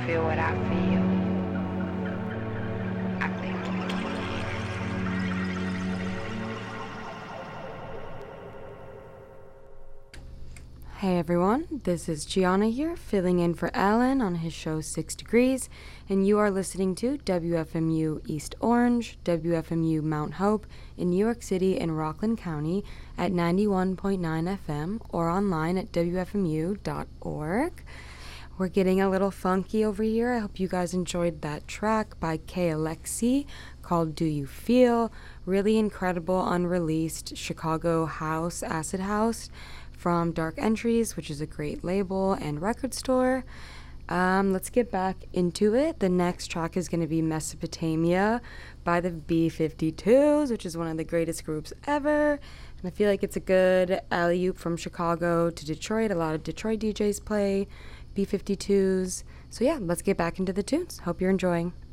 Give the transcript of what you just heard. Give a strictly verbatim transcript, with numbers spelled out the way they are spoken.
feel what I feel? I think you can hear. Hey everyone, this is Gianna here, filling in for Alan on his show Six Degrees, and you are listening to W F M U East Orange, W F M U Mount Hope in New York City and Rockland County at ninety-one point nine F M or online at W F M U dot org. We're getting a little funky over here. I hope you guys enjoyed that track by K. Alexi called Do You Feel? Really incredible, unreleased Chicago house, acid house from Dark Entries, which is a great label and record store. Um, let's get back into it. The next track is going to be Mesopotamia by the B fifty-twos, which is one of the greatest groups ever. And I feel like it's a good alley-oop from Chicago to Detroit. A lot of Detroit D Js play B fifty-twos. So yeah, let's get back into the tunes. Hope you're enjoying.